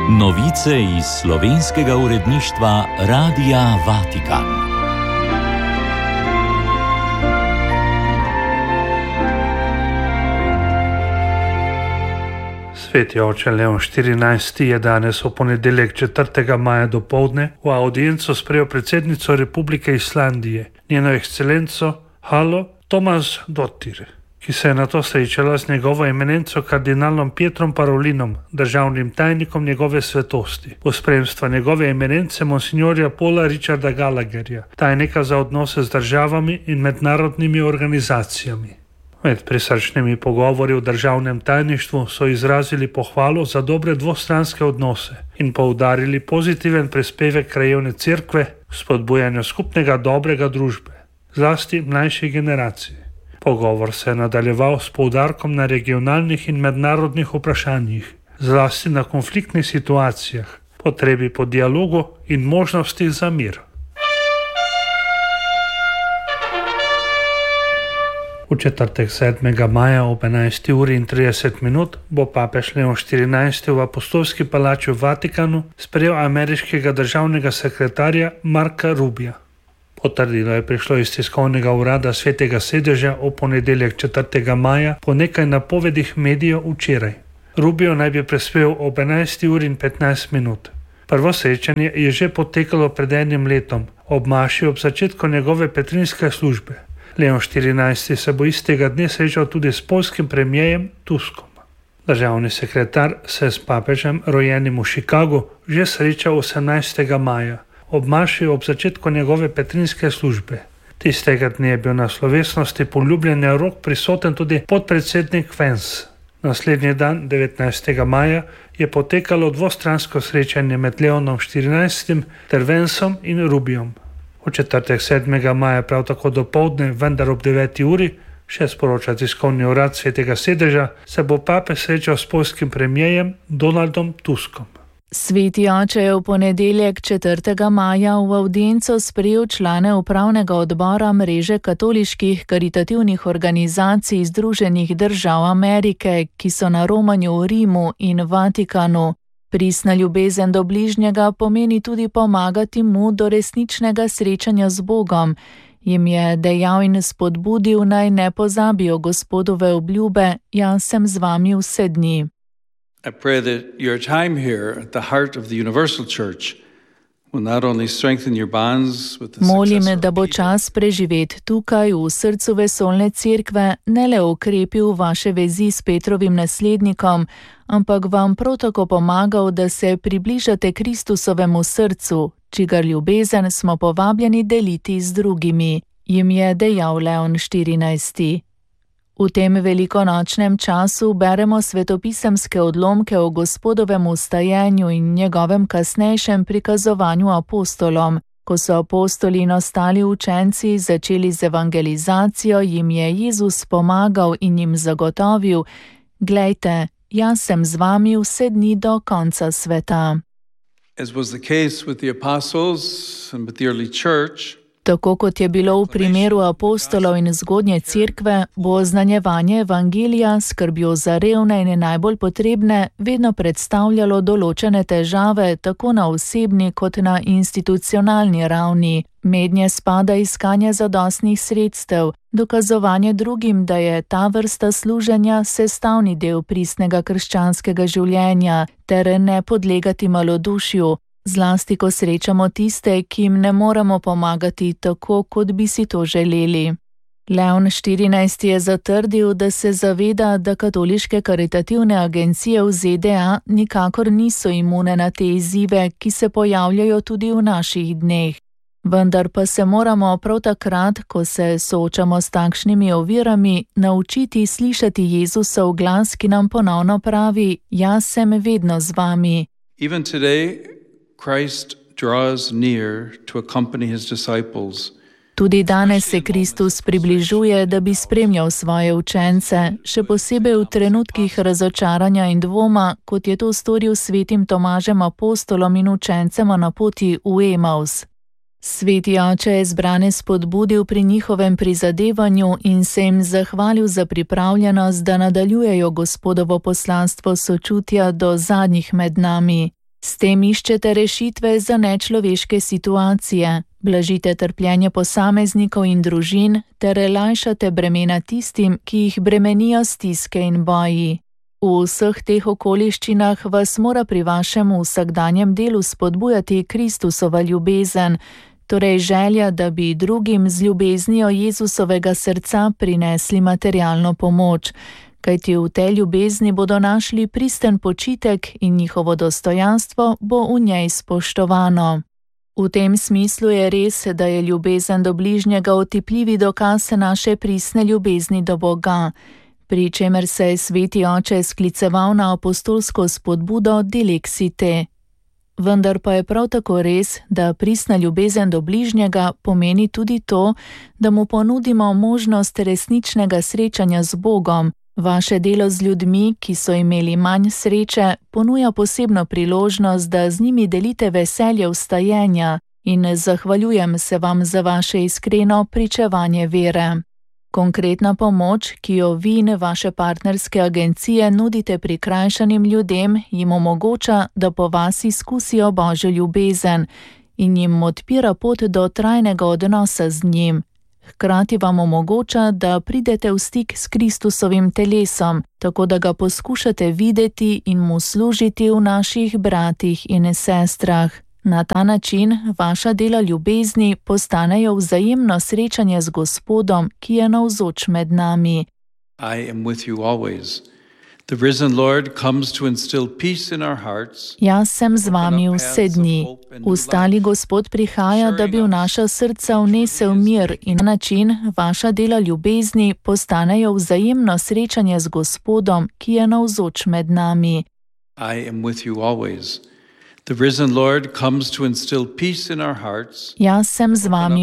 Novice iz slovenskega uredništva Radia Vatikan. Sveti oče Leon XIV. Je danes v ponedeljek 4. maja dopoldne v audienco sprejel predsednico Republike Islandije, njeno ekscelenco Halo Tomasdottir, ki se je nato srečala z njegovo eminenco kardinalom Pietrom Parolinom, državnim tajnikom njegove svetosti, v spremstvu njegove eminence monsignorja Paula Richarda Gallagherja, tajnika za odnose z državami in mednarodnimi organizacijami. Med prisrčnimi pogovori v državnem tajništvu so izrazili pohvalo za dobre dvostranske odnose in poudarili pozitiven prispevek krajevne cerkve k spodbujanju skupnega dobrega družbe, zlasti mlajših generacij. Pogovor se je nadaljeval s poudarkom na regionalnih in mednarodnih vprašanjih, zlasti na konfliktnih situacijah, potrebi po dialogu in možnostih za mir. V četrtek 7. maja ob 11:30 bo papež Leon XIV. V apostolski palači v Vatikanu sprejel ameriškega državnega sekretarja Marka Rubija. Potrdilo je prišlo iz tiskovnega urada Svetega sedeža v ponedeljek 4. maja po nekaj napovedih medijev včeraj. Rubio naj bi prispel ob 11:15. Prvo srečanje je že potekalo pred enim letom, ob maši ob začetku njegove petrinske službe. Leon XIV. Se bo istega dne srečal tudi s poljskim premijejem Tuskom. Državni sekretar se je s papežem, rojenim v Chicagu, že srečal 18. maja, ob maši ob začetku njegove petrinske službe. Tistega dne je bil na slovesnosti poljubljenja rok prisoten tudi podpredsednik Vance. Naslednji dan, 19. maja, je potekalo dvostransko srečanje med Leonom XIV. Ter Vanceom in Rubijom. V četrtek 7. maja prav tako dopoldne, vendar ob 9. uri, še sporoča tiskovni urad Svetega sedeža, se bo papež srečal s poljskim premijejem Donaldom Tuskom. Sveti oče je v ponedeljek 4. maja v audienco sprejel člane upravnega odbora mreže katoliških karitativnih organizacij Združenih držav Amerike, ki so na romanju v Rimu in Vatikanu. Pristna ljubezen do bližnjega pomeni tudi pomagati mu do resničnega srečanja z Bogom, jim je dejal in spodbudil, naj ne pozabijo Gospodove obljube, jaz sem z vami vse dni. I pray that your time here at the heart of the Universal Church will not only strengthen your bonds with the Molim, da bo čas preživet tukaj v srcu vesoljne cerkve ne le okrepil vaše vezi s Petrovim naslednikom, ampak vam prav tako pomagal, da se približate Kristusovemu srcu, čigar ljubezen smo povabljeni deliti z drugimi, jim je dejal Leon XIV. V tem velikonočnem času beremo svetopisemske odlomke o Gospodovem vstajenju in njegovem kasnejšem prikazovanju apostolom. Ko so apostoli in ostali učenci začeli z evangelizacijo, jim je Jezus pomagal in jim zagotovil: glejte, jaz sem z vami vse dni do konca sveta. As was the case with the apostles and with the early church, Tako kot je bilo v primeru apostolov in zgodnje cerkve, bo oznanjevanje evangelija skrbjo za revne in najbolj potrebne vedno predstavljalo določene težave tako na osebni kot na institucionalni ravni. Mednje spada iskanje zadostnih sredstev, dokazovanje drugim, da je ta vrsta služenja sestavni del pristnega krščanskega življenja, ter ne podlegati malodušju, zlasti ko srečamo tiste, ki jim ne moremo pomagati tako, kot bi si to želeli. Leon XIV. Je zatrdil, da se zaveda, da katoliške karitativne agencije v ZDA nikakor niso imune na te izzive, ki se pojavljajo tudi v naših dneh. Vendar pa se moramo prav takrat, ko se soočamo s takšnimi ovirami, naučiti slišati Jezusov glas, ki nam ponovno pravi: jaz sem vedno z vami. even today, Christ draws near to accompany his disciples. Tudi danes se Kristus približuje, da bi spremljal svoje učence, še posebej v trenutkih razočaranja in dvoma, kot je to storil s svetim Tomažem apostolom in učencema na poti v Emaus. Sveti oče je zbrane spodbudil pri njihovem prizadevanju in se jim zahvalil za pripravljenost, da nadaljujejo Gospodovo poslanstvo sočutja do zadnjih med nami. S tem iščete rešitve za nečloveške situacije, blažite trpljenje posameznikov in družin ter lajšate bremena tistim, ki jih bremenijo stiske in boji. V vseh teh okoliščinah vas mora pri vašem vsakdanjem delu spodbujati Kristusova ljubezen, torej želja, da bi drugim z ljubeznijo Jezusovega srca prinesli materialno pomoč, kajti v tej ljubezni bodo našli pristen počitek in njihovo dostojanstvo bo v njej spoštovano. V tem smislu je res, da je ljubezen do bližnjega otipljivi dokaz naše pristne ljubezni do Boga, pri čemer se je sveti oče skliceval na apostolsko spodbudo Dilexite. Vendar pa je prav tako res, da pristna ljubezen do bližnjega pomeni tudi to, da mu ponudimo možnost resničnega srečanja z Bogom. Vaše delo z ljudmi, ki so imeli manj sreče, ponuja posebno priložnost, da z njimi delite veselje vstajenja in zahvaljujem se vam za vaše iskreno pričevanje vere. Konkretna pomoč, ki jo vi in vaše partnerske agencije nudite prikrajšanim ljudem, jim omogoča, da po vas izkusijo Božjo ljubezen in jim odpira pot do trajnega odnosa z njim. Hkrati vam omogoča, da pridete v stik s Kristusovim telesom, tako da ga poskušate videti in mu služiti v naših bratih in sestrah. Na ta način vaša dela ljubezni postanejo vzajemno srečanje z Gospodom, ki je navzoč med nami. I am with you always. The risen Lord comes to instill peace in our hearts. Jaz sem z vami vse dni. Vstali Gospod prihaja, da bi v naša srca vnesel mir in na način vaša dela ljubezni postanejo vzajemno srečanje z Gospodom, ki je navzoč med nami. I am with you always. The risen Lord comes to instill peace in our hearts. Jaz sem z vami